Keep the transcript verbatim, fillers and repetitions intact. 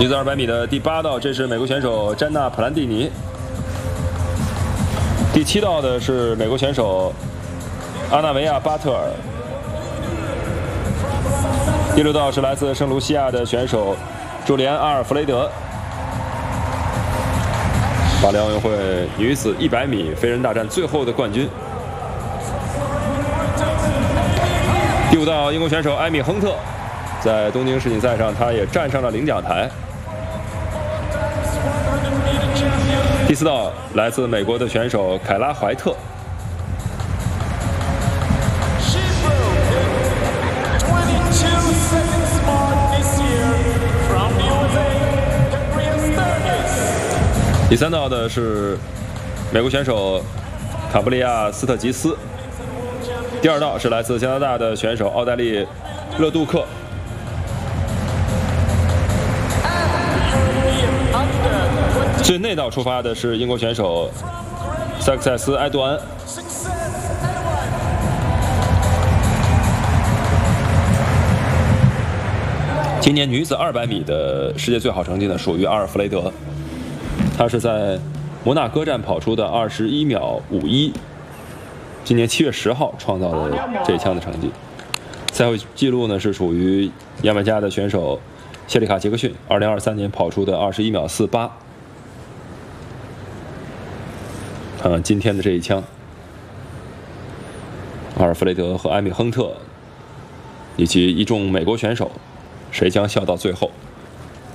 女子二百米的第八道，这是美国选手詹娜·普兰蒂尼。第七道的是美国选手阿纳维亚·巴特尔。第六道是来自圣卢西亚的选手朱利安·阿尔弗雷德。巴黎奥运会女子一百米飞人大战最后的冠军。第五道，英国选手埃米·亨特，在东京世锦赛上，她也站上了领奖台。第四道，来自美国的选手凯拉·怀特。第三道的是美国选手卡布利亚·斯特吉斯。第二道是来自加拿大的选手奥黛丽·勒杜克。最内道出发的是英国选手塞克塞斯·埃多安。今年女子二百米的世界最好成绩呢，属于阿尔弗雷德。他是在摩纳哥站跑出的二十一秒五一，今年七月十号创造的这一项的成绩。赛后记录呢是属于牙买加的选手谢里卡·杰克逊二零二三年跑出的二十一秒四八。看看今天的这一枪，阿尔弗雷德和埃米·亨特以及一众美国选手，谁将笑到最后？